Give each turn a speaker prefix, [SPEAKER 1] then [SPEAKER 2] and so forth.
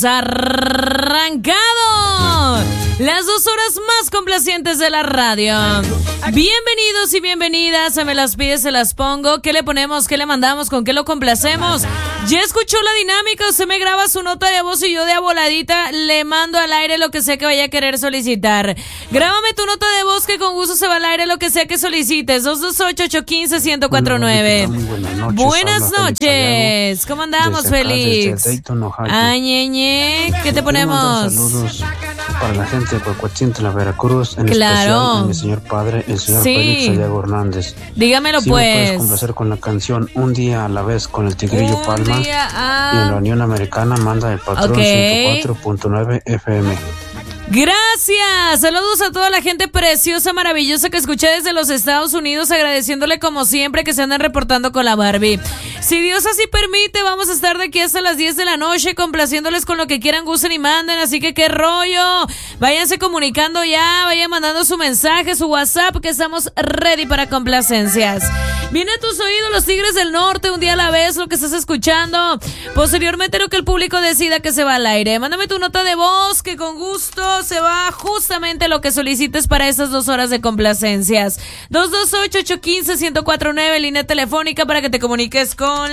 [SPEAKER 1] hemos arrancado las 2 horas más complacientes de la radio. Bienvenidos y bienvenidas a Me las pides, se las pongo. ¿Qué le ponemos? ¿Qué le mandamos? ¿Con qué lo complacemos? Ya escuchó la dinámica. Usted me graba su nota de voz y yo de a voladita le mando al aire lo que sea que vaya a querer solicitar. Grábame tu nota de voz que con gusto se va al aire lo que sea que solicites. 228-815-1049. Buenas noches. ¿Cómo andamos, Félix? Ay, ñeñe. ¿Qué te ponemos?
[SPEAKER 2] Saludos para la gente de Cuacuatzintla, Veracruz, en
[SPEAKER 1] claro.
[SPEAKER 2] especial a mi señor padre, el señor Félix Sayago Hernández.
[SPEAKER 1] Dígamelo,
[SPEAKER 2] sí,
[SPEAKER 1] pues.
[SPEAKER 2] Me puedes complacer con la canción Un día a la vez con el Tigrillo Palma. Y en la Unión Americana manda el patrón 104.9 FM.
[SPEAKER 1] Gracias, saludos a toda la gente preciosa, maravillosa que escuché desde los Estados Unidos, agradeciéndole como siempre que se andan reportando con la Barbie. Si Dios así permite, vamos a estar de aquí hasta las 10 de la noche complaciéndoles con lo que quieran, gusten y manden, así que qué rollo, váyanse comunicando ya, vayan mandando su mensaje, su WhatsApp, que estamos ready para complacencias. Viene a tus oídos los Tigres del Norte, un día a la vez, lo que estás escuchando. Posteriormente lo que el público decida que se va al aire. Mándame tu nota de voz, que con gusto se va justamente lo que solicites para esas 2 horas de complacencias. 228-815-1049, línea telefónica para que te comuniques con